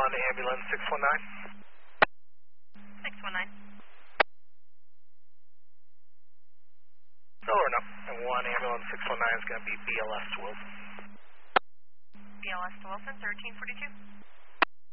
ambulance 619. 619. Over no. And 1 ambulance 619 is going to be BLS to Wilson. BLS to Wilson, 1342.